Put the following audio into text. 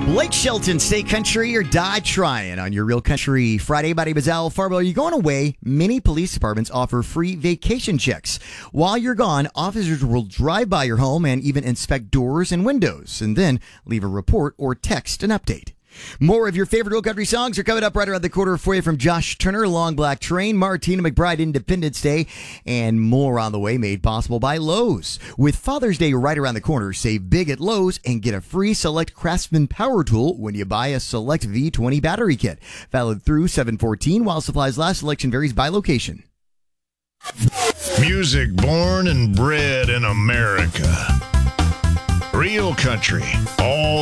Lake Shelton, stay country or die trying on your Real Country Friday. My name is Al Farbo. Are you going away? Many police departments offer free vacation checks. While you're gone, officers will drive by your home and even inspect doors and windows, and then leave a report or text an update. More of your favorite Real Country songs are coming up right around the corner for you from Josh Turner, Long Black Train, Martina McBride, Independence Day, and more on the way, made possible by Lowe's. With Father's Day right around the corner, save big at Lowe's and get a free Select Craftsman power tool when you buy a Select V20 battery kit. Valid through 7/14 while supplies last. Selection varies by location. Music born and bred in America. Real Country, all